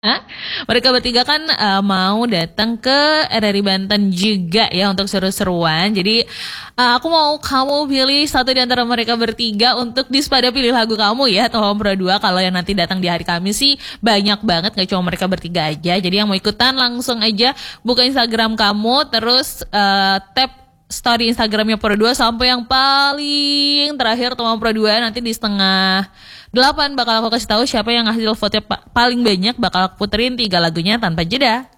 Hah? Mereka bertiga kan mau datang ke RRI Banten juga ya untuk seru-seruan. Jadi aku mau kamu pilih satu di antara mereka bertiga untuk dispada pilih lagu kamu ya Tom Pro 2. Kalau yang nanti datang di hari Kamis sih banyak banget gak cuma mereka bertiga aja. Jadi yang mau ikutan langsung aja buka Instagram kamu terus tap story Instagramnya Pro 2 sampai yang paling terakhir Tom Pro 2 nanti di setengah 8 bakal aku kasih tahu siapa yang hasil vote paling banyak bakal aku puterin 3 lagunya tanpa jeda.